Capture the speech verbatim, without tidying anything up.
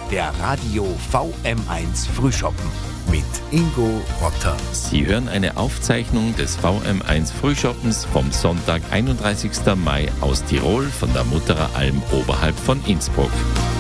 Der Radio V M eins Frühschoppen mit Ingo Rotter. Sie hören eine Aufzeichnung des V M eins Frühschoppens vom Sonntag, einunddreißigsten Mai aus Tirol von der Mutterer Alm oberhalb von Innsbruck.